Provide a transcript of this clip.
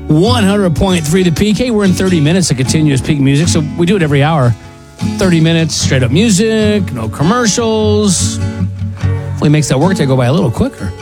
100.3 The Peak. Hey, we're in 30 minutes of continuous peak music, so we do it every hour. 30 minutes, straight up music, no commercials. Hopefully makes that workday go by a little quicker.